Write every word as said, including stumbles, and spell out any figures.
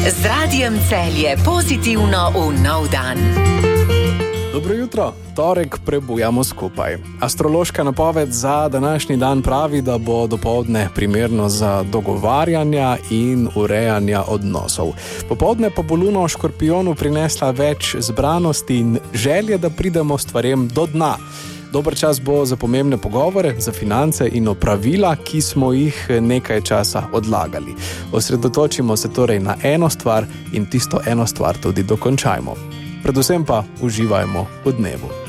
Z Radijem Celje pozitivno v nov dan. Dobro jutro, torek prebujamo skupaj. Astrološka napoved za današnji dan pravi, da bo dopoldne primerno za dogovarjanja in urejanja odnosov. Popoldne pa bo luna v Škorpijonu prinesla več zbranosti in želje, da pridemo stvarem do dna. Dober čas bo za pomembne pogovore, za finance in opravila, ki smo jih nekaj časa odlagali. Osredotočimo se torej na eno stvar in tisto eno stvar tudi dokončajmo. Predvsem pa uživajmo v dnevu.